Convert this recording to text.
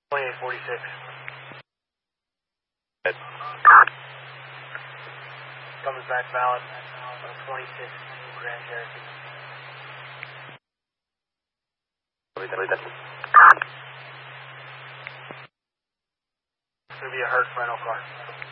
2846. Good. Comes back valid. 26 Grand Cherokee. It's It's going to be a Hertz rental car.